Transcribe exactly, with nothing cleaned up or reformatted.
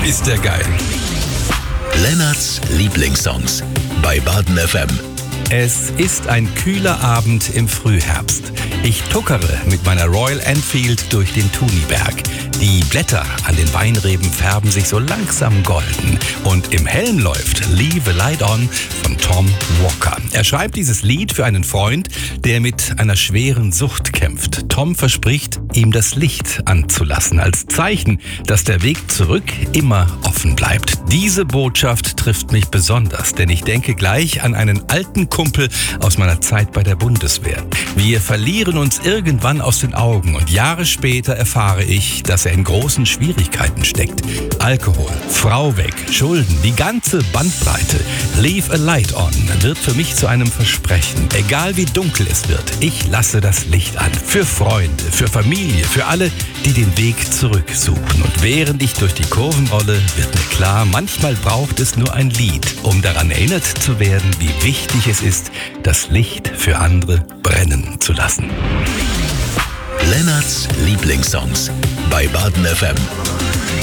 ist der geil. Lennarts Lieblingssongs bei Baden F M. Es ist ein kühler Abend im Frühherbst. Ich tuckere mit meiner Royal Enfield durch den Thuniberg. Die Blätter an den Weinreben färben sich so langsam golden. Und im Helm läuft Leave a Light On von Tom Walker. Er schreibt dieses Lied für einen Freund, der mit einer schweren Sucht kämpft. Tom verspricht, ihm das Licht anzulassen, als Zeichen, dass der Weg zurück immer offen bleibt. Diese Botschaft trifft mich besonders, denn ich denke gleich an einen alten Kumpel aus meiner Zeit bei der Bundeswehr. Wir verlieren uns irgendwann aus den Augen und Jahre später erfahre ich, dass er in großen Schwierigkeiten steckt. Alkohol, Frau weg, Schulden, die ganze Bandbreite. Leave a Light On wird für mich zu einem Versprechen. Egal wie dunkel es wird, ich lasse das Licht an. Für Freunde, für Familie, für alle, die den Weg zurücksuchen. Und während ich durch die Kurven rolle, wird mir klar, manchmal braucht es nur ein Lied, um daran erinnert zu werden, wie wichtig es ist, das Licht für andere brennen zu lassen. Lennarts Lieblingssongs bei Baden F M.